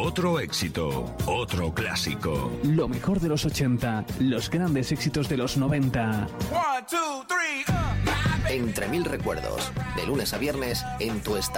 Otro éxito, otro clásico. Lo mejor de los 80, los grandes éxitos de los 90. 1, 2, 3, Entre mil recuerdos, de lunes a viernes en Tu Estación